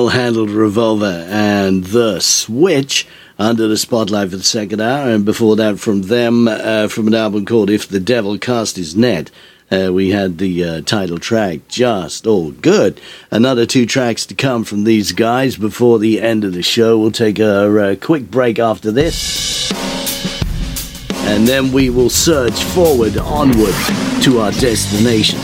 Handled Revolver and The Switch under the spotlight for the second hour, and before that from them, from an album called If the Devil Cast His Net, we had the title track, Just All Good. Another 2 tracks to come from these guys before the end of the show. We'll take a quick break after this, and then we will surge forward, onward to our destination.